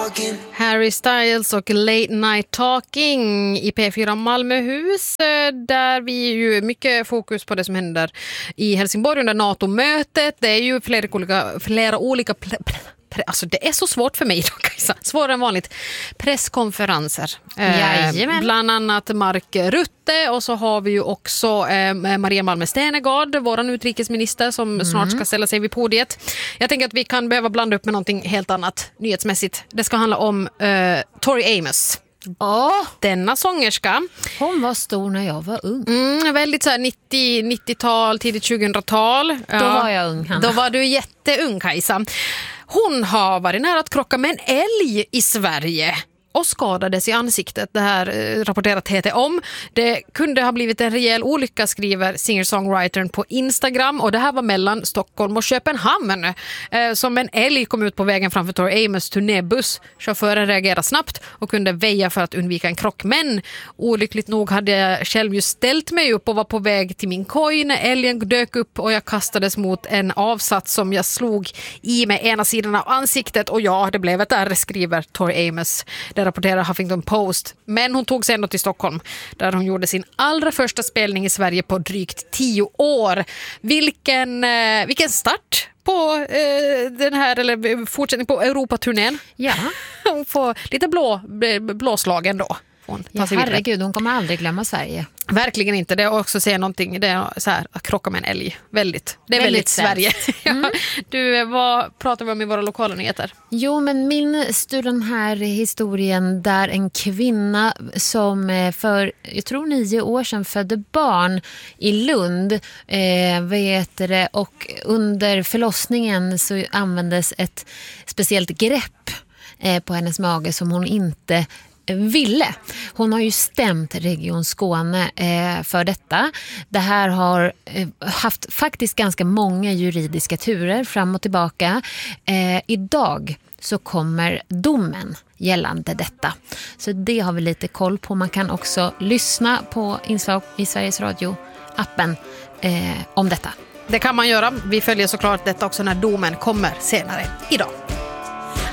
Harry Styles och Late Night Talking i P4 Malmöhus, där vi ju mycket fokus på det som händer i Helsingborg under NATO-mötet. Det är ju flera olika alltså det är så svårt för mig då, Kajsa. Svårare än vanligt. Presskonferenser. Bland annat Mark Rutte, och så har vi ju också Maria Malmö Stenegård, våran utrikesminister, som snart ska ställa sig vid podiet. Jag tänker att vi kan behöva blanda upp med någonting helt annat nyhetsmässigt. Det ska handla om Tori Amos. Denna sångerska. Hon var stor när jag var ung. Väldigt så här 90-tal, tidigt 2000-tal. Då var jag ung, Hanna. Då var du jätteung, Kajsa. Hon har varit nära att krocka med en älg i Sverige och skadades i ansiktet. Det här rapporterat TT om. Det kunde ha blivit en rejäl olycka, skriver singer-songwritern på Instagram. Och det här var mellan Stockholm och Köpenhamn. Som en älg kom ut på vägen framför Tori Amos turnébuss. Chauffören reagerade snabbt och kunde väja för att undvika en krock. Men olyckligt nog hade jag själv ju ställt mig upp och var på väg till min koj när älgen dök upp, och jag kastades mot en avsats som jag slog i med ena sidan av ansiktet. Och ja, det blev ett ärr, skriver Tori Amos. Det rapporterar Huffington Post. Men hon tog sig ändå till Stockholm, där hon gjorde sin allra första spelning i Sverige på drygt 10 år. Vilken start på den här, eller fortsättning på Europaturnén. Ja. Hon får lite blåslagen då. Ja, herregud, hon kommer aldrig glömma Sverige. Verkligen inte. Det är också att säga någonting, det är så här, att krocka med en älg. Det är väldigt Sverige. Du, vad pratar vi om i våra lokala nyheter? Jo, men minns du den här historien där en kvinna som för, jag tror 9 år sedan födde barn i Lund, och under förlossningen så användes ett speciellt grepp på hennes mage som hon inte ville. Hon har ju stämt Region Skåne för detta. Det här har haft faktiskt ganska många juridiska turer fram och tillbaka. Idag så kommer domen gällande detta. Så det har vi lite koll på. Man kan också lyssna på inslag i Sveriges Radio-appen om detta. Det kan man göra. Vi följer såklart detta också när domen kommer senare idag.